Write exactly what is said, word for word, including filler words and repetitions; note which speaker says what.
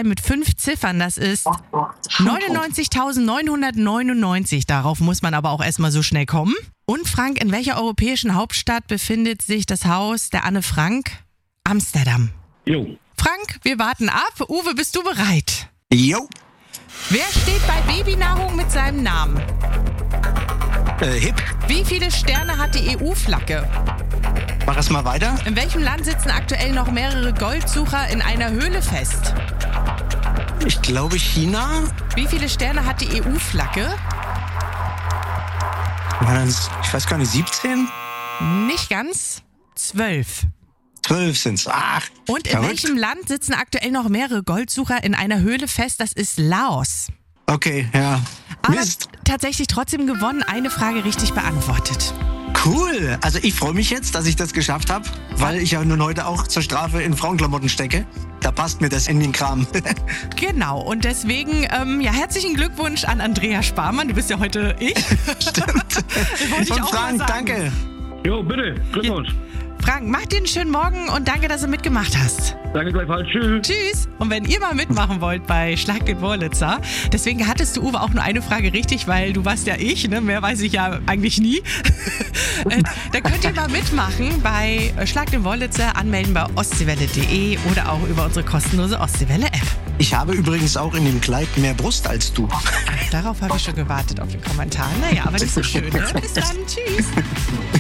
Speaker 1: Postleitzahl mit fünf Ziffern. Das ist neunundneunzigtausendneunhundertneunundneunzig. Darauf muss man aber auch erstmal so schnell kommen. Und Frank, in welcher europäischen Hauptstadt befindet sich das Haus der Anne Frank? Amsterdam.
Speaker 2: Jo.
Speaker 1: Frank, wir warten ab. Uwe, bist du bereit?
Speaker 3: Jo.
Speaker 1: Wer steht bei Babynahrung mit seinem Namen?
Speaker 3: Äh, hip.
Speaker 1: Wie viele Sterne hat die E U-Flagge?
Speaker 3: Mach es mal weiter.
Speaker 1: In welchem Land sitzen aktuell noch mehrere Goldsucher in einer Höhle fest?
Speaker 3: Ich glaube China.
Speaker 1: Wie viele Sterne hat die E U-Flagge?
Speaker 3: War das, ich weiß gar nicht, siebzehn?
Speaker 1: Nicht ganz. Zwölf.
Speaker 3: zwölf sind's. Ach,
Speaker 1: Und in
Speaker 3: verrückt.
Speaker 1: welchem Land sitzen aktuell noch mehrere Goldsucher in einer Höhle fest? Das ist Laos.
Speaker 3: Okay, ja.
Speaker 1: Aber
Speaker 3: Mist.
Speaker 1: tatsächlich trotzdem gewonnen, eine Frage richtig beantwortet.
Speaker 3: Cool. Also ich freue mich jetzt, dass ich das geschafft habe, weil ich ja nun heute auch zur Strafe in Frauenklamotten stecke. Da passt mir das in den Kram.
Speaker 1: Genau, und deswegen, ähm, ja, herzlichen Glückwunsch an Andrea Sparmann. Du bist ja heute ich.
Speaker 3: Stimmt.
Speaker 1: Wollte ich
Speaker 3: Und
Speaker 1: auch mal
Speaker 3: Frank,
Speaker 1: sagen.
Speaker 3: danke.
Speaker 2: Jo, bitte. Glückwunsch.
Speaker 1: Frank, mach dir einen schönen Morgen und danke, dass du mitgemacht hast.
Speaker 2: Danke gleichfalls. Tschüss.
Speaker 1: Tschüss. Und wenn ihr mal mitmachen wollt bei Schlag den Wurlitzer, deswegen hattest du, Uwe, auch nur eine Frage richtig, weil du warst ja ich, ne? Mehr weiß ich ja eigentlich nie. Äh, da könnt ihr mal mitmachen bei Schlag den Wurlitzer, anmelden bei ostseewelle punkt de oder auch über unsere kostenlose Ostseewelle-App.
Speaker 3: Ich habe übrigens auch in dem Kleid mehr Brust als du.
Speaker 1: Darauf habe ich schon gewartet auf den Kommentar. Naja, aber nicht so schön, ne? Bis dann. Tschüss.